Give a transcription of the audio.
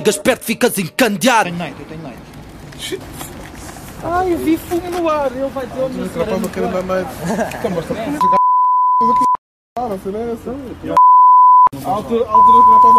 perto ficas encandeado. Eu tenho night. Shit. Ai, eu vi fumo no ar. Ele vai dizer onde Rapaz, não quero dar night. Então, mas está a altura que rapaz